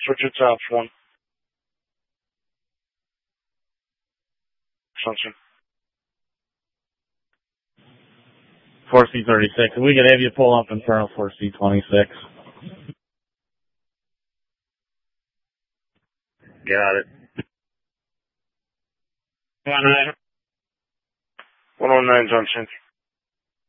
Switch it to ops 1. Assumption. 4C36. We could have you pull up internal 4C26. Got it. 109 Junction.